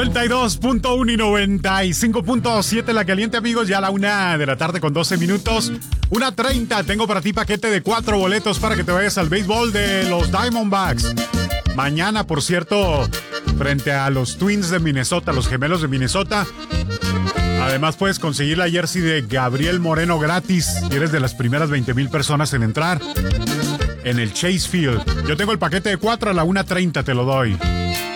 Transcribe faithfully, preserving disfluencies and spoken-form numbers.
noventa y dos punto uno y noventa y cinco punto siete La Caliente, amigos. Ya a la una de la tarde con doce minutos. una treinta. Tengo para ti paquete de cuatro boletos para que te vayas al béisbol de los Diamondbacks. Mañana, por cierto, frente a los Twins de Minnesota, los gemelos de Minnesota. Además, puedes conseguir la jersey de Gabriel Moreno gratis si eres de las primeras veinte mil personas en entrar en el Chase Field. Yo tengo el paquete de cuatro a la una treinta, te lo doy.